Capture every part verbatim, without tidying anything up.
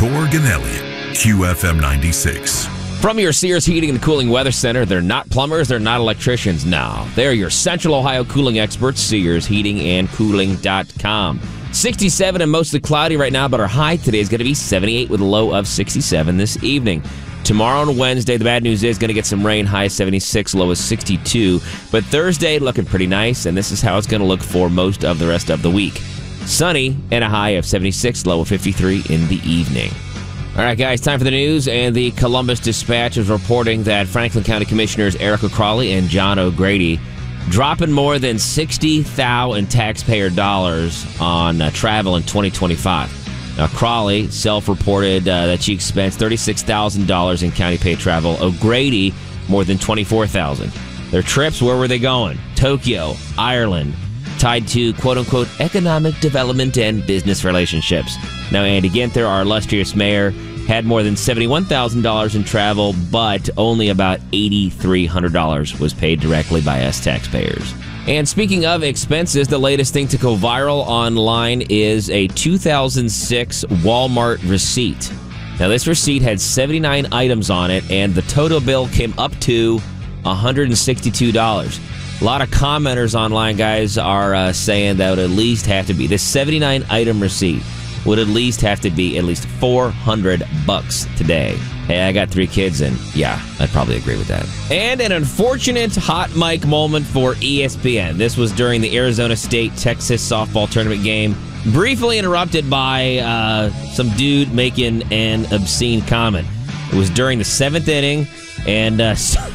Torg and Elliott, Q F M ninety-six. From your Sears Heating and Cooling Weather Center, they're not plumbers, they're not electricians. No, they're your Central Ohio cooling experts, Sears Heating and Cooling dot com. sixty-seven and mostly cloudy right now, but our high today is going to be seventy-eight with a low of sixty-seven this evening. Tomorrow and Wednesday, the bad news is going to get some rain, high seventy-six, low is sixty-two. But Thursday, looking pretty nice, and this is how it's going to look for most of the rest of the week. Sunny and a high of seventy-six, low of fifty-three in the evening. All right, guys, time for the news, and the Columbus Dispatch is reporting that Franklin County Commissioners Erica Crawley and John O'Grady dropping more than sixty thousand dollars in taxpayer dollars on uh, travel in twenty twenty-five. Now, Crawley self-reported uh, that she expensed thirty-six thousand dollars in county-paid travel. O'Grady, more than twenty-four thousand dollars. Their trips, where were they going? Tokyo, Ireland, tied to, quote-unquote, economic development and business relationships. Now, Andy Ginther, our illustrious mayor, had more than seventy-one thousand dollars in travel, but only about eight thousand three hundred dollars was paid directly by us taxpayers. And speaking of expenses, the latest thing to go viral online is a two thousand six Walmart receipt. Now, this receipt had seventy-nine items on it, and the total bill came up to one hundred sixty-two dollars. A lot of commenters online, guys, are uh, saying that would at least have to be, this seventy-nine item receipt would at least have to be at least four hundred bucks today. Hey, I got three kids, and yeah, I'd probably agree with that. And an unfortunate hot mic moment for E S P N. This was during the Arizona State-Texas softball tournament game, briefly interrupted by uh, some dude making an obscene comment. It was during the seventh inning, and uh,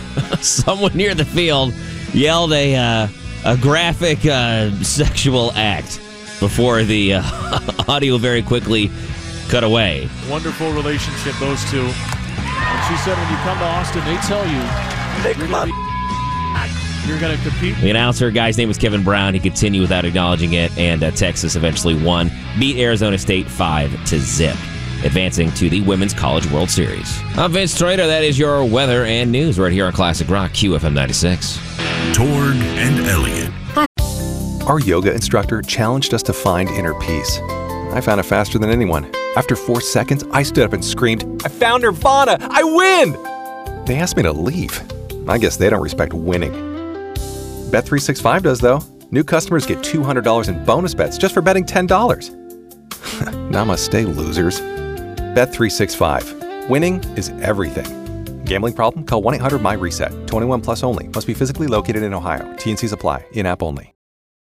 someone near the field yelled a, uh, a graphic uh, sexual act before the uh, audio very quickly cut away. Wonderful relationship, those two. And she said when you come to Austin, they tell you you're going to you're going to compete. The announcer, guy's name was Kevin Brown. He continued without acknowledging it, and uh, Texas eventually won, beat Arizona State five to zip, advancing to the Women's College World Series. I'm Vince Trader. That is your weather and news right here on Classic Rock, Q F M ninety-six. Torg and Elliott. Our yoga instructor challenged us to find inner peace. I found it faster than anyone. After four seconds, I stood up and screamed, "I found Nirvana! I win!" They asked me to leave. I guess they don't respect winning. Bet three sixty-five does, though. New customers get two hundred dollars in bonus bets just for betting ten dollars. Namaste, losers. Bet three sixty-five. Winning is everything. Gambling problem? Call one eight hundred M Y RESET. twenty-one plus only. Must be physically located in Ohio. T and Cs apply. In-app only.